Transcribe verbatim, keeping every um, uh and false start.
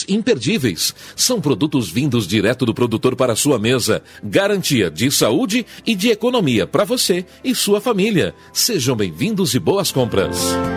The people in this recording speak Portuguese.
imperdíveis. São produtos vindos direto do produtor para a sua mesa. Garantia de saúde e de economia para você e sua família. Sejam bem-vindos e boas compras.